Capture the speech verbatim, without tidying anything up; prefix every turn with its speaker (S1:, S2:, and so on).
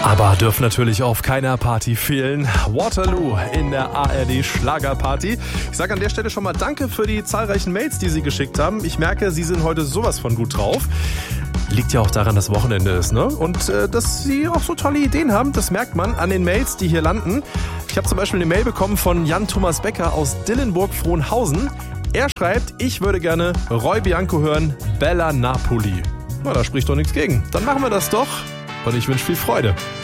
S1: Aber dürfen natürlich auf keiner Party fehlen. Waterloo in der A R D Schlagerparty. Ich sage an der Stelle schon mal danke für die zahlreichen Mails, die Sie geschickt haben. Ich merke, Sie sind heute sowas von gut drauf. Liegt ja auch daran, dass Wochenende ist, ne? Und äh, dass Sie auch so tolle Ideen haben, das merkt man an den Mails, die hier landen. Ich habe zum Beispiel eine Mail bekommen von Jan-Thomas Becker aus Dillenburg-Frohnhausen. Er schreibt, ich würde gerne Roy Bianco hören, Bella Napoli. Na, da spricht doch nichts gegen. Dann machen wir das doch. Und ich wünsche viel Freude.